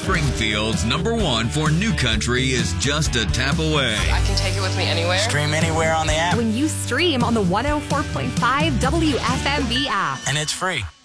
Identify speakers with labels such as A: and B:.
A: Springfield's #1 for new country is just a tap away.
B: I can take it with me anywhere.
C: Stream anywhere on the app.
D: When you stream on the 104.5 WFMB app.
C: And it's free.